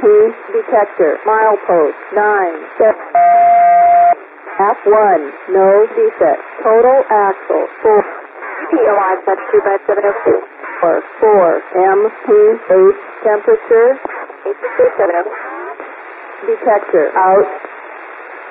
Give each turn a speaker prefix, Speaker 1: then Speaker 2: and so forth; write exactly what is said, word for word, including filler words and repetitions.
Speaker 1: P detector. Milepost nine. Step. F one. No defect. Total axle. four.
Speaker 2: P O I set two by seven oh two.
Speaker 1: four. four. M P H temperature.
Speaker 2: eight two seven oh.
Speaker 1: Detector out.